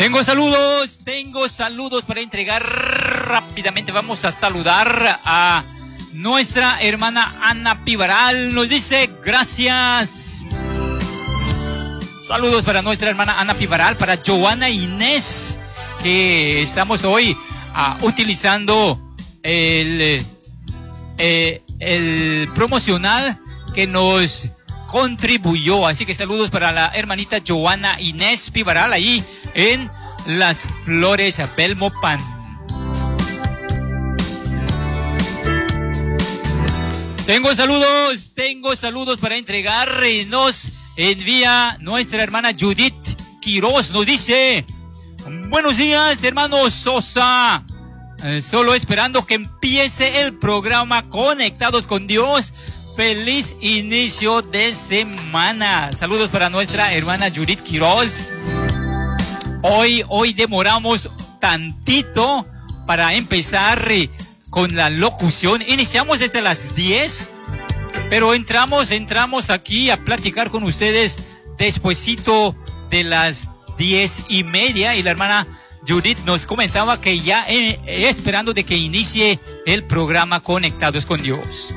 Tengo saludos para entregar rápidamente. Vamos a saludar a nuestra hermana Ana Pivaral. Nos dice gracias. Saludos para nuestra hermana Ana Pivaral, para Joana Inés, que estamos hoy utilizando el promocional que nos contribuyó. Así que saludos para la hermanita Joana Inés Pivaral ahí en Las Flores, Belmopan. Tengo saludos para entregar. Nos envía nuestra hermana Judith Quiroz. Nos dice: buenos días, hermano Sosa. Solo esperando que empiece el programa Conectados con Dios. Feliz inicio de semana. Saludos para nuestra hermana Judith Quiroz. Hoy demoramos tantito para empezar con la locución. Iniciamos desde las 10, pero entramos aquí a platicar con ustedes despuesito de las 10:30, y la hermana Judith nos comentaba que ya esperando de que inicie el programa Conectados con Dios.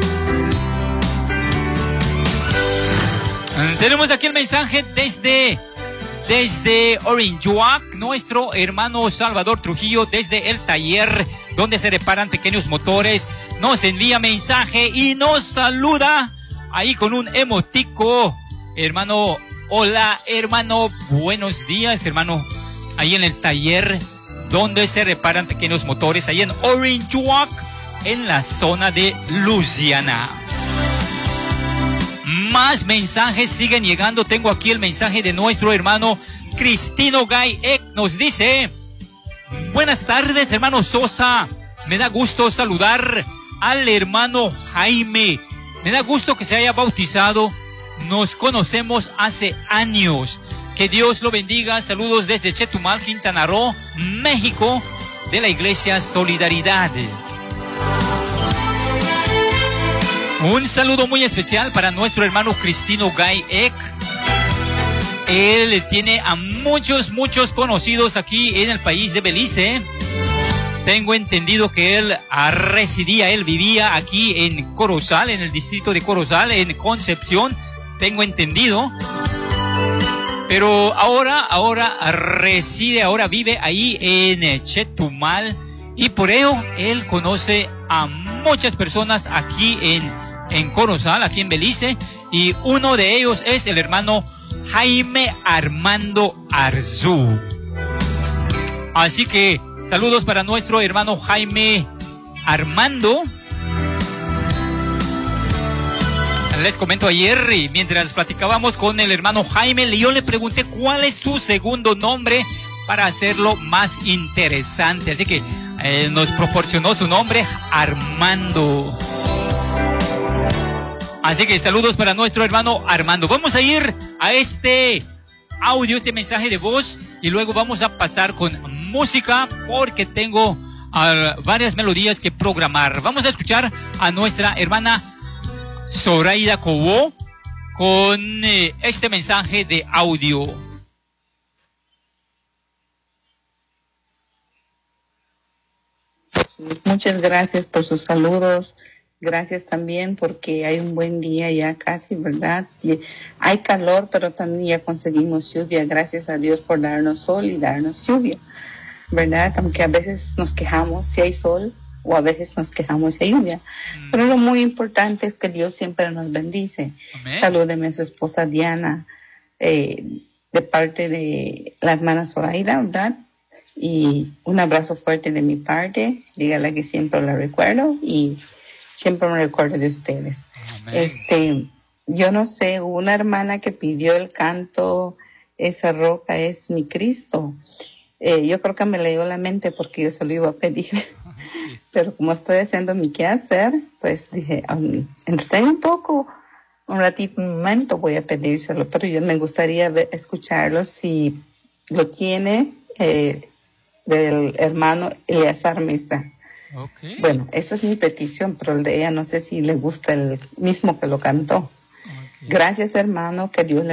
Tenemos aquí el mensaje desde Orange Walk, nuestro hermano Salvador Trujillo, desde el taller donde se reparan pequeños motores. Nos envía mensaje y nos saluda ahí con un emotico. Hermano, hola hermano, buenos días hermano, ahí en el taller donde se reparan pequeños motores, ahí en Orange Walk, en la zona de Luisiana. Más mensajes siguen llegando. Tengo aquí el mensaje de nuestro hermano Cristino Gay Ek. Nos dice: buenas tardes hermano Sosa, me da gusto saludar al hermano Jaime, me da gusto que se haya bautizado, nos conocemos hace años, que Dios lo bendiga. Saludos desde Chetumal, Quintana Roo, México, de la Iglesia Solidaridad. Un saludo muy especial para nuestro hermano Cristino Gay Ek. Él tiene a muchos conocidos aquí en el país de Belice. Tengo entendido que él vivía aquí en Corozal, en el distrito de Corozal, en Concepción. Tengo entendido. Pero ahora vive ahí en Chetumal. Y por ello él conoce a muchas personas aquí en Corozal, aquí en Belice, y uno de ellos es el hermano Jaime Armando Arzú. Así que saludos para nuestro hermano Jaime Armando. Les comento ayer, y mientras platicábamos con el hermano Jaime, yo le pregunté cuál es su segundo nombre para hacerlo más interesante. Así que nos proporcionó su nombre, Armando. Así que saludos para nuestro hermano Armando. Vamos a ir a este audio, este mensaje de voz, y luego vamos a pasar con música porque tengo varias melodías que programar. Vamos a escuchar a nuestra hermana Zoraida Cobo con este mensaje de audio. Muchas gracias por sus saludos. Gracias también porque hay un buen día ya casi, ¿verdad? Y hay calor, pero también ya conseguimos lluvia. Gracias a Dios por darnos sol y darnos lluvia, ¿verdad? Aunque a veces nos quejamos si hay sol o a veces nos quejamos si hay lluvia. Pero lo muy importante es que Dios siempre nos bendice. Amén. Salúdeme a su esposa Diana, de parte de la hermana Zoraida, ¿verdad? Y un abrazo fuerte de mi parte. Dígale que siempre la recuerdo y siempre me recuerdo de ustedes. Amén. Yo no sé, una hermana que pidió el canto, esa roca es mi Cristo. Yo creo que me leyó la mente porque yo se lo iba a pedir. Pero como estoy haciendo mi quehacer, pues dije, entretengo un poco, un ratito, un momento voy a pedírselo. Pero yo me gustaría escucharlo si lo tiene del hermano Eleazar Mesa. Okay. Bueno, esa es mi petición, pero el de ella no sé si le gusta el mismo que lo cantó. Okay. Gracias, hermano, que Dios le